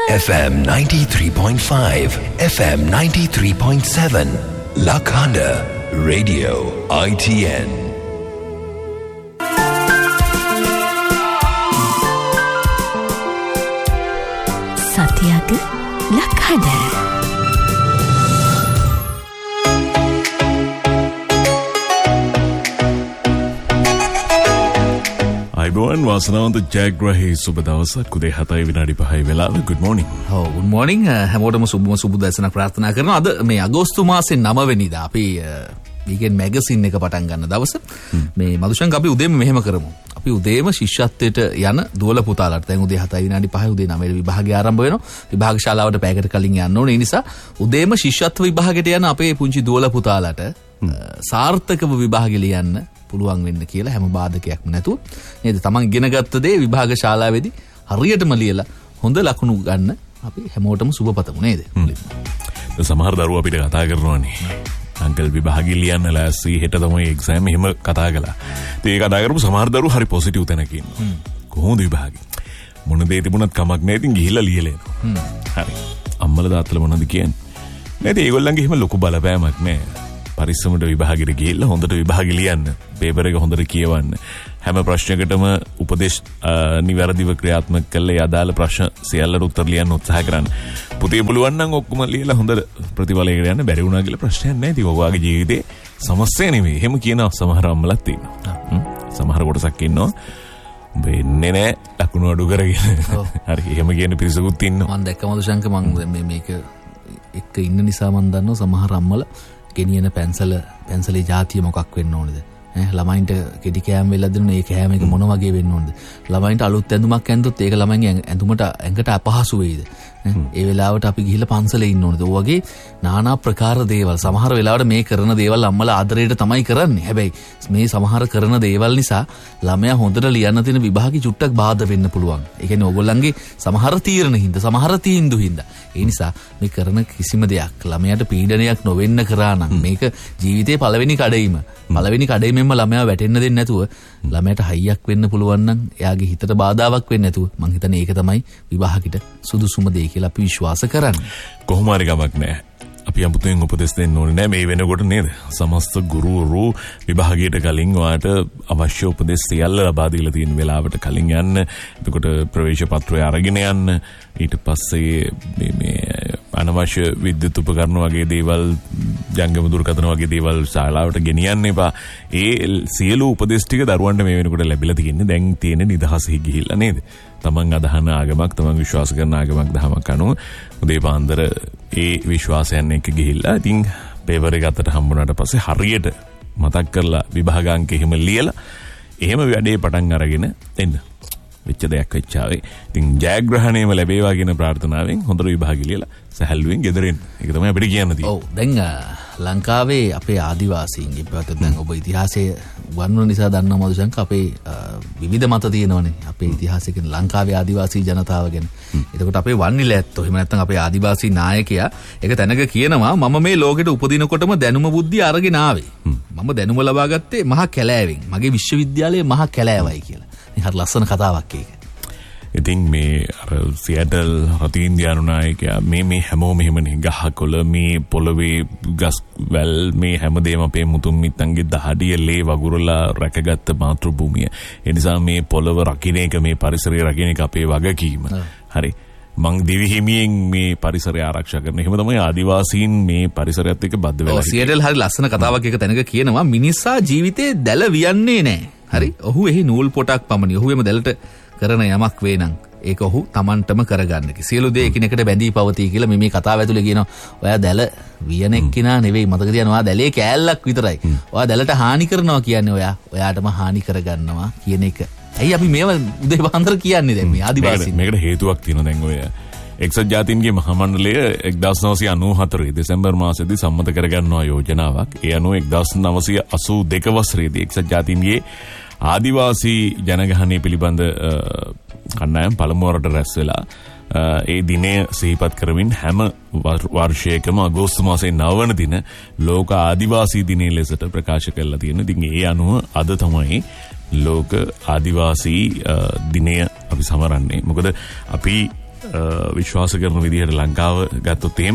FM 93.5, FM 93.7, Lakanda Radio ITN. Satyaga Lakanda. අයිබෝන් වාසනාවන්ත ජයග්‍රහී සුබ දවසක් උදේ 7:05 වෙලාව good morning. good morning හැමෝටම සුබ දැසනක් ප්‍රාර්ථනා කරනවා. අද මේ අගෝස්තු මාසේ 9 වෙනිදා අපි weekend magazine එක පටන් ගන්න දවස. මේ මදුෂංක අපි උදේම මෙහෙම කරමු. අපි උදේම ශිෂ්‍යත්වයට යන දුවල පුතාලාට දැන් උදේ 7:05 උදේ 9 විභාගය ආරම්භ වෙනවා. විභාග ශාලාවට පැයකට කලින් යන්න ඕනේ. ඒ නිසා උදේම ශිෂ්‍යත්ව විභාගයට යන අපේ පුංචි දුවල පුතාලාට සාර්ථකව විභාගෙ ලියන්න පුළුවන් වෙන්න කියලා හැම බාධකයක්ම නැතුව නේද තමන් ඉගෙන ගත්ත දේ විභාග ශාලාවේදී හරියටම ලියලා හොඳ ලකුණු ගන්න අපි හැමෝටම සුබපතමු නේද? සමහර දරුවෝ අපිට කතා කරනවානේ. අංකල් විභාගෙ ලියන්න ලෑස්ති හෙට තමයි එක්සෑම් එහෙම කතා කළා. ඉතින් ඒ කතා කරපු සමහර දරුවෝ හරි පොසිටිව් තැනක ඉන්නවා. කොහොමද විභාගෙ? මොන දේ තිබුණත් කමක් නැහැ. ඉතින් ගිහිල්ලා ලියලා එනවා. හරි. අම්මලා තාත්තලා මොනවද කියන්නේ? නේද? ඒගොල්ලන්ගේ එහෙම ලොකු බලපෑමක් නැහැ. පරිස්සමට විභාගෙට ගිහිල්ලා හොඳට විභාගෙ ලියන්න. පේපර් එක හොඳට කියවන්න. හැම ප්‍රශ්නයකටම උපදේශ නිවැරදිව ක්‍රියාත්මක කරලා ඒ අදාළ ප්‍රශ්න සියල්ලට උත්තර ලියන්න උත්සාහ කරන්න. පුතේ පුළුවන් නම් ඔක්කොම ලියලා හොඳ ප්‍රතිඵලයකට යන්න බැරි වුණා කියලා ප්‍රශ්නයක් නැහැ. ඉතින් ඔයගේ ජීවිතේ සමස්තය නෙමෙයි. එහෙම කියන සමහර අම්මලාත් ඉන්නවා. සමහර කොටසක් ඉන්නවා. වෙන්නේ නැහැ ලකුණු අඩු කරගෙන. හරි. එහෙම කියන පිරිසකුත් ඉන්නවා. මම දැක්ක මදුෂංක මම මේක එක්ක ඉන්න නිසා මම දන්නවා සමහර අම්මලා ගෙනියන පැන්සලේ ජාතිය මොකක් වෙන්න ඕනද? ළමයින්ට කෙටි කෑම වෙලා දෙනුනේ ඒ කෑම එක මොන වගේ වෙන්න ඕනද? ළමයින්ට අලුත් ඇඳුමක් ඇඳුත් ඒක ළමයින්ගේ ඇඳුමට ඇඟට අපහසු වෙයිද? ඒ වෙලාවට අපි ගිහිල්ලා පන්සලේ ඉන්න ඕනද? ඔය වගේ নানা ප්‍රකාර දේවල් සමහර වෙලාවට මේ කරන දේවල් අම්මලා ආදරයට තමයි කරන්නේ. හැබැයි මේ සමහර කරන දේවල් නිසා ළමයා හොඳට ලියන්න තියෙන විභාගෙ චුට්ටක් බාධා වෙන්න පුළුවන්. ඒ කියන්නේ ඕගොල්ලන්ගේ සමහර තීරණ හින්දා සමහර තීන්දුව හින්දා. ඒ නිසා මේ කරන කිසිම දෙයක් ළමයාට පීඩනයක් නොවෙන්න කරා නම් මේක ජීවිතේ පළවෙනි කඩේමෙන්ම ළමයා වැටෙන්න දෙන්නේ නැතුව ළමයාට හයියක් වෙන්න පුළුවන් නම් එයාගේ හිතට බාධාවක් වෙන්නේ නැතුව මං හිතන්නේ ඒක තමයි විවාහකිට සුදුසුම දේ කියලා අපි විශ්වාස කරන්නේ. කොහොම හරි ගමක් නැහැ. අපි අමුතුවෙන් උපදෙස් දෙන්න ඕනේ නැහැ මේ වෙනකොට නේද? සමස්ත ගුරුවරු විභාගයට කලින් ඔයාට අවශ්‍ය උපදෙස් සියල්ල ලබා දීලා තියෙන වෙලාවට කලින් යන්න. එතකොට ප්‍රවේශ පත්‍රය අරගෙන යන්න. ඊට පස්සේ මේ අනවශ්‍ය විද්‍යුත් උපකරණ වගේ දේවල් ජංගම දුරකථන වගේ දේවල් ශාලාවට ගෙනියන්න එපා. ඒ සියලු උපදෙස් ටික දරුවන්ට මේ වෙනකොට ලැබිලා තියෙන්නේ. දැන් තියෙන නිදහසෙහි ගිහිල්ලා නේද? තමන් අදහන ආගමක් තමන් විශ්වාස කරන ආගමක් දහමක් අනුව උදේ පාන්දර ඒ විශ්වාසයන් එක්ක ගිහිල්ලා ඉතින් පේපර් එක අතට හම්බුනාට පස්සේ හරියට මතක් කරලා විභාගාංක එහෙම ලියලා එහෙම වැඩේ පටන් අරගෙන එන්න. වෙච්ච දෙයක් වෙච්චාවේ. ඉතින් ජයග්‍රහණයම ලැබේවා කියන ප්‍රාර්ථනාවෙන් හොඳට විභාගය ලියලා සැහැල්ලුවෙන් ගෙදර එන්න. ඒක තමයි අපිට කියන්න තියෙන්නේ. ඔව් දැන් ලංකාවේ අපේ ආදිවාසීන්ගේ පැත්තට දැන් ඔබ ඉතිහාසයේ වර්ණන නිසා දන්නා මදුෂංක අපේ විවිධ මත තියෙනවනේ. අපේ ඉතිහාසයේ කියන ලංකාවේ ආදිවාසී ජනතාව ගැන. එතකොට අපේ වන්නිල ඇත්තෝ එහෙම නැත්නම් අපේ ආදිවාසී නායකයා ඒක තැනක කියනවා මම මේ ලෝකෙට උපදිනකොටම දැනුම බුද්ධිය අරගෙන ආවේ. මම දැනුම ලබා ගත්තේ මහා කැලෑවෙන්. මගේ විශ්වවිද්‍යාලයේ මහා කැලෑවයි කියලා. හරි ලස්සන කතාවක් ඒක. ඉතින් මේ අර සියටල් රතින් ඉන්දියානු නායකයා මේ හැමෝම එහෙමනේ ගහකොළ මේ පොළවේ ගස් වැල් මේ හැමදේම අපේ මුතුන් මිත්තන්ගේ දහඩිය ලේ වගුරලා රැකගත්ත මාතෘභූමිය. ඒ නිසා මේ පොළව රකින්න එක මේ පරිසරය රකින්න එක අපේ වගකීම. හරි. මං දිවිහිමියෙන් මේ පරිසරය ආරක්ෂා කරන. එහෙම තමයි ආදිවාසීන් මේ පරිසරයත් එක්ක බද්ධ වෙලා හිටියේ. සියටල් හරි ලස්සන කතාවක් එක තැනක කියනවා මිනිසා ජීවිතේ දැල වියන්නේ නැහැ. හරි. ඔහු එහි නූල් පොටක් පමණි. ඔහු එම දැලට කරන යමක් වේ නම් ඒක ඔහු Tamanටම කරගන්න. සියලු දේ එකිනෙකට බැඳී පවතී කියලා මේ කතාව ඇතුලේ කියනවා. ඔයා දැල වියන එක්කිනා නෙවෙයි මතක තියාගන්න. ඔයා දැලේ කෑල්ලක් විතරයි. ඔයා දැලට හානි කරනවා කියන්නේ ඔයාටම හානි කරගන්නවා කියන එක. ඇයි අපි මේව උදේ පාන්දර කියන්නේ දැන් මේ ආදිවාසීන්? මේකට හේතුවක් තියෙනවා. දැන් ඔය එක්සත් ජාතීන්ගේ මහා මණ්ඩලය 1994 දෙසැම්බර් මාසයේදී සම්මත කරගන්නවා යෝජනාවක්. ඒ අනුව 1982 වසරේදී එක්සත් ජාතීන්ගේ ආදිවාසී ජනගහනය පිළිබඳ කණ්ඩායම් පළමුවරට රැස් වෙලා ඒ දිනය සිහිපත් කරමින් හැම වර්ෂයකම අගෝස්තු මාසයේ 9 වන දින ලෝක ආදිවාසී දිනය ලෙසට ප්‍රකාශ කරලා තියෙනවා. ඉතින් ඒ අනුව අද තමයි ලෝක ආදිවාසී දිනය අපි සමරන්නේ. මොකද අපි විශ්වාස කරන විදිහට ලංකාව ගත්තොත් එහෙම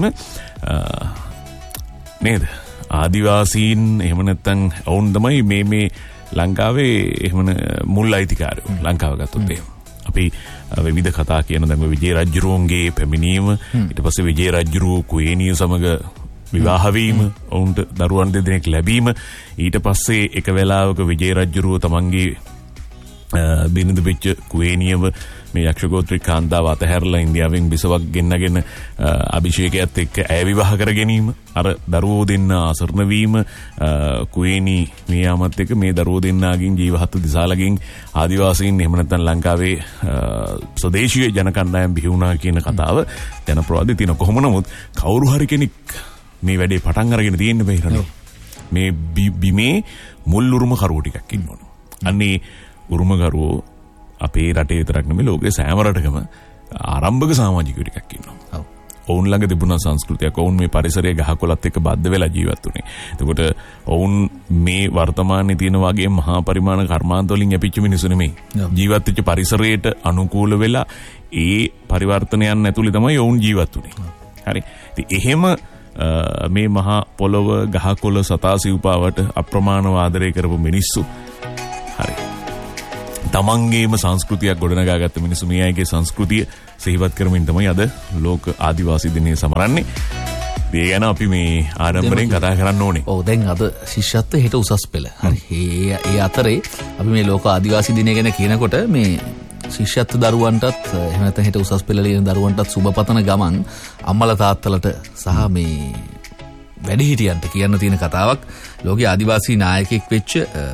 නේද ආදිවාසීන් එහෙම නැත්නම් ඔවුන් තමයි මේ ලංකාවේ එහෙම මුල් අයිතිකාරයෝ ලංකාව ගත්තොත් එහෙම අපි විවිධ කතා කියන දැන් විජේ රජුරුවන්ගේ පැමිණීම ඊට පස්සේ විජේ රජුරුව කුවේණිය සමග විවාහ වීම ඔවුන්ට දරුවන් දෙදෙනෙක් ලැබීම ඊට පස්සේ එක වෙලාවක විජේ රජුරුව තමන්ගේ බිරිඳ වෙච්ච කුවේණියව මේ යක්ෂගෝත්‍රික කාන්තාව අතහැරලා ඉන්දියාවෙන් බිසවක් ගෙන්නගෙන අභිෂේකයත් එක්ක ඇය විවාහ කර ගැනීම අර දරුවෝ දෙන්න අසරණ වීම කුවේණී මියාමත් එක්ක මේ දරුවෝ දෙන්නාගෙන් ජීවහත්තු දිසාලගෙන් ආදිවාසීන් එහෙම නැත්නම් ලංකාවේ ස්වදේශීය ජන කණ්ඩායම් බිහි වුණා කියන කතාව ජනප්‍රවාදයේ තියෙන කොහොම නමුත් කවුරු හරි කෙනෙක් මේ වැඩේ පටන් අරගෙන තියෙන්න බැහැ මේ බිමේ මුල් උරුමකරුවෝ ටිකක් ඉන්නවනේ අන්නේ උරුමකරුවෝ අපේ රටේ විතරක් නෙමෙයි ලෝකේ සෑම රටකම ආරම්භක සමාජිකයෝ ටිකක් ඉන්නවා. ඔවුන් ළඟ තිබුණ සංස්කෘතියක් ඔවුන් මේ පරිසරයේ ගහකොළත් එක්ක බද්ධ වෙලා ජීවත් වුණේ. එතකොට ඔවුන් මේ වර්තමානයේ තියෙන වගේ මහා පරිමාණ කර්මාන්ත වලින් යැපිච්ච මිනිස්සු නෙමෙයි. ජීවත් වෙච්ච පරිසරයට අනුකූල වෙලා ඒ පරිවර්තනයන් ඇතුළේ තමයි ඔවුන් ජීවත් වුණේ. හරි. ඉතින් එහෙම මේ මහා පොළව ගහකොළ සතා සිව්පාවට අප්‍රමාණව ආදරය කරපු මිනිස්සු හරි. තමන්ගේම සංස්කෘතියක් ගොඩනගාගත්ත මිනිස්සු මේ අයගේ සංස්කෘතිය සිහිපත් කරමින් තමයි අද ලෝක ආදිවාසී දිනය සමරන්නේ. ඒ ගැන අපි මේ ආඩම්බරෙන් කතා කරන්න ඕනේ. ඔව් දැන් අද ශිෂ්‍යත්වයේ හෙට උසස් පෙළ. හරි. ඒ අතරේ අපි මේ ලෝක ආදිවාසී දිනය ගැන කියනකොට මේ ශිෂ්‍යත්ව දරුවන්ටත් එහෙම නැත්නම් හෙට උසස් පෙළ ලියන දරුවන්ටත් සුබපතන ගමන් අම්මලා තාත්තලට සහ මේ වැඩිහිටියන්ට කියන්න තියෙන කතාවක් ලෝකයේ ආදිවාසී නායකයෙක් වෙච්ච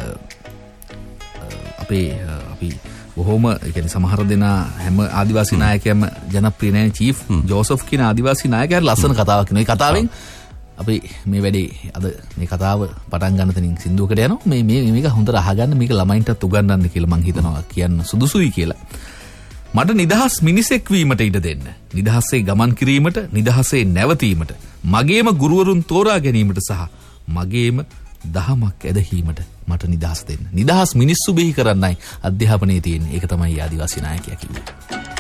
අපි බොහොම ඒ කියන්නේ සමහර දෙනා හැම ආදිවාසී නායකයන්ම ජනප්‍රිය නැහැ චීෆ් ජෝසෆ් කියන ආදිවාසී නායකයාට ලස්සන කතාවක් කියනවා. ඒ කතාවෙන් අපි මේ වැඩේ අද මේ කතාව පටන් ගන්න තැනින් සින්දුවකට යනවා. මේක හොඳට අහගන්න මේක ළමයින්ටත් උගන්වන්න කියලා මම හිතනවා කියන්න සුදුසුයි කියලා. මට නිදහස් මිනිසෙක් වීමට ඉඩ දෙන්න. නිදහසේ ගමන් කිරීමට, නිදහසේ නැවතීමට, මගේම ගුරුවරුන් තෝරා ගැනීමට සහ මගේම දහමක් ඇදහිීමට මට නිදහස් දෙන්න. නිදහස් මිනිස්සු බිහි කරන්නයි අධ්‍යාපනයේ තියෙන්නේ. ඒක තමයි ආදිවාසී නායකයා කිව්වේ.